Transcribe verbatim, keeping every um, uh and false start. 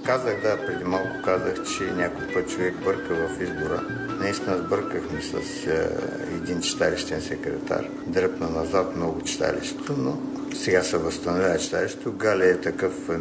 Казах, да, преди малко казах, че някой път човек бърка в избора. Наистина сбъркахме с е, един читалищен секретар. Дръпна назад много читалището, но сега се възстановява читалището. Галя е такъв